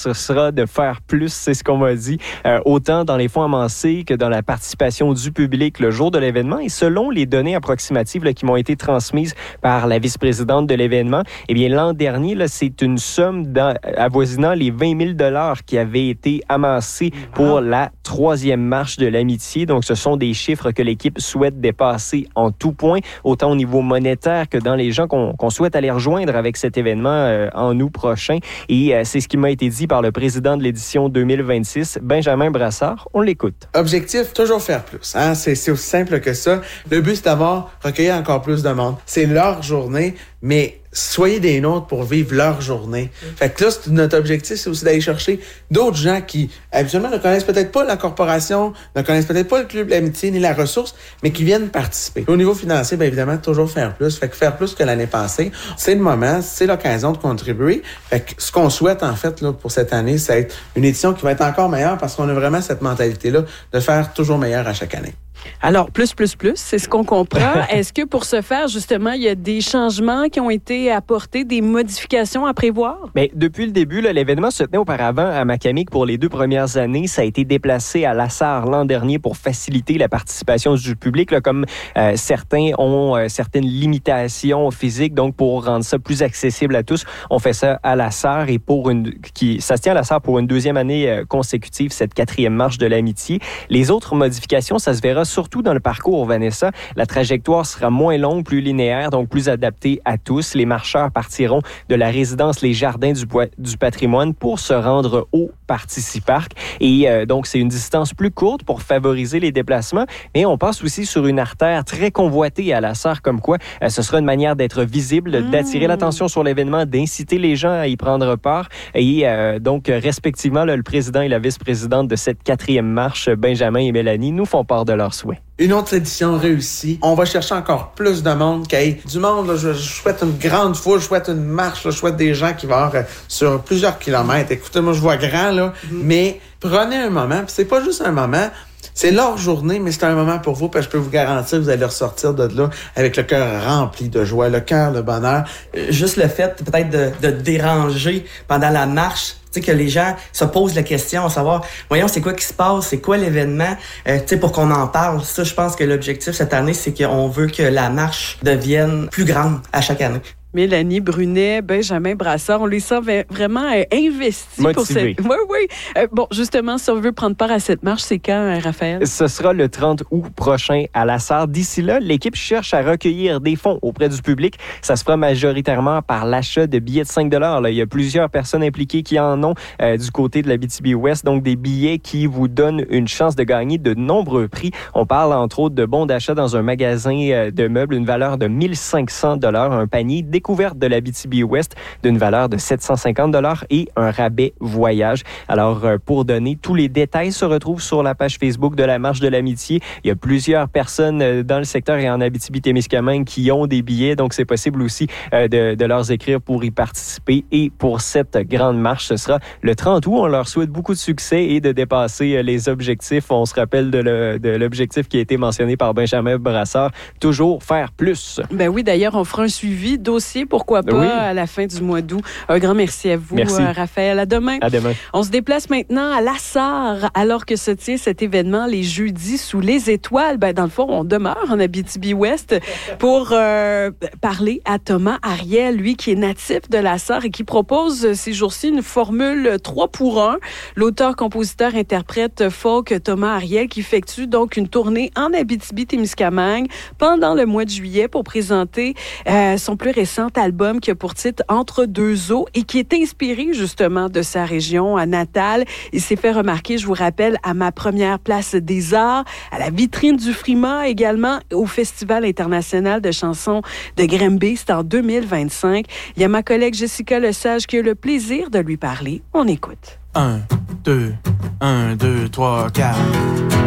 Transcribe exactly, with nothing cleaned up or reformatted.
ce sera de faire plus, c'est ce qu'on m'a dit, euh, autant dans les fonds amassés que dans la participation du public le jour de l'événement. Et selon les données approximatives là, qui m'ont été transmises par la vice-présidente de l'événement, eh bien, l'an dernier, là, c'est une somme avoisinant les vingt mille dollars qui avaient été amassés pour la troisième marche de l'amitié. Donc, ce sont des chiffres que l'équipe souhaite dépasser en tout point, autant au niveau monétaire que dans les gens qu'on, qu'on souhaite aller rejoindre avec cet événement euh, en août prochain. Et euh, c'est ce qui m'a été dit par le président de l'édition deux mille vingt-six, Benjamin Brassard. On l'écoute. Objectif, toujours faire plus. Hein? C'est, c'est aussi simple que ça. Le but, c'est d'avoir recueillir encore plus de monde. C'est leur journée, mais soyez des nôtres pour vivre leur journée. Fait que là, c'est, notre objectif, c'est aussi d'aller chercher d'autres gens qui, habituellement, ne connaissent peut-être pas la corporation, ne connaissent peut-être pas le club de l'amitié ni la ressource, mais qui viennent participer. Au niveau financier, bien évidemment, toujours faire plus. Fait que faire plus que l'année passée, c'est le moment, c'est l'occasion de contribuer. Fait que ce qu'on souhaite, en fait, là, pour cette année, c'est être une édition qui va être encore meilleure parce qu'on a vraiment cette mentalité-là de faire toujours meilleur à chaque année. Alors, plus, plus, plus, c'est ce qu'on comprend. Est-ce que pour ce faire, justement, il y a des changements qui ont été apportés, des modifications à prévoir? Bien, depuis le début, là, l'événement se tenait auparavant à Macamic pour les deux premières années. Ça a été déplacé à Lassar l'an dernier pour faciliter la participation du public, là, comme euh, certains ont euh, certaines limitations physiques. Donc, pour rendre ça plus accessible à tous, on fait ça à Lassar et pour une, qui, ça se tient à Lassar pour une deuxième année euh, consécutive, cette quatrième marche de l'amitié. Les autres modifications, ça se verra surtout dans le parcours, Vanessa. La trajectoire sera moins longue, plus linéaire, donc plus adaptée à tous. Les marcheurs partiront de la résidence Les Jardins du, du patrimoine pour se rendre au Participarc. Et euh, donc, c'est une distance plus courte pour favoriser les déplacements, mais on passe aussi sur une artère très convoitée à Lassar, comme quoi euh, ce sera une manière d'être visible, mmh. d'attirer l'attention sur l'événement, d'inciter les gens à y prendre part. Et euh, donc, respectivement, là, le président et la vice-présidente de cette quatrième marche, Benjamin et Mélanie, nous font part de leurs souhaits. Une autre édition réussie. On va chercher encore plus de monde. Qu'il y ait du monde, là, je, je souhaite une grande foule, je souhaite une marche, là, je souhaite des gens qui vont avoir, euh, sur plusieurs kilomètres. Écoutez, moi, je vois grand, là, mm-hmm. mais prenez un moment. Puis c'est pas juste un moment. C'est leur journée, mais c'est un moment pour vous, parce que je peux vous garantir que vous allez ressortir de là avec le cœur rempli de joie, le cœur de bonheur. Juste le fait, peut-être, de, de déranger pendant la marche, tu sais, que les gens se posent la question, à savoir, voyons, c'est quoi qui se passe, c'est quoi l'événement, euh, tu sais, pour qu'on en parle. Ça, je pense que l'objectif cette année, c'est qu'on veut que la marche devienne plus grande à chaque année. Mélanie Brunet, Benjamin Brassard, on les sent vraiment euh, investis. Motivés. Pour cette... Oui, oui. Euh, bon, justement, si on veut prendre part à cette marche, c'est quand, euh, Raphaël? Ce sera le trente août prochain à Lassar. D'ici là, l'équipe cherche à recueillir des fonds auprès du public. Ça se fera majoritairement par l'achat de billets de cinq dollars. Là. Il y a plusieurs personnes impliquées qui en ont euh, du côté de l'Abitibi-Ouest, donc des billets qui vous donnent une chance de gagner de nombreux prix. On parle entre autres de bons d'achat dans un magasin euh, de meubles, une valeur de mille cinq cents dollars, un panier découverte de l'Abitibi-Ouest d'une valeur de sept cent cinquante dollars et un rabais voyage. Alors, euh, pour donner, tous les détails se retrouvent sur la page Facebook de la Marche de l'Amitié. Il y a plusieurs personnes euh, dans le secteur et en Abitibi-Témiscamingue qui ont des billets, donc c'est possible aussi euh, de, de leur écrire pour y participer. Et pour cette grande marche, ce sera le trente août. On leur souhaite beaucoup de succès et de dépasser euh, les objectifs. On se rappelle de, le, de l'objectif qui a été mentionné par Benjamin Brassard, toujours faire plus. Ben oui, d'ailleurs, on fera un suivi dossier, pourquoi pas, oui. à la fin du mois d'août. Un grand merci à vous, merci. Euh, Raphaël. À demain. À demain. On se déplace maintenant à Lassar, alors que se tient cet événement les jeudis sous les étoiles. Ben, dans le fond, on demeure en Abitibi-Ouest pour euh, parler à Thomas Ariel, lui qui est natif de Lassar et qui propose ces jours-ci une formule trois pour un. L'auteur, compositeur, interprète folk Thomas Ariel qui effectue donc une tournée en Abitibi-Témiscamingue pendant le mois de juillet pour présenter euh, son plus récent album qui a pour titre Entre deux eaux et qui est inspiré justement de sa région natale. Il s'est fait remarquer, je vous rappelle, à ma première place des arts, à la vitrine du Frima également, au Festival international de chansons de Granby. C'est en deux mille vingt-cinq. Il y a ma collègue Jessica Lesage qui a le plaisir de lui parler. On écoute. Un, deux, un, deux, trois, quatre.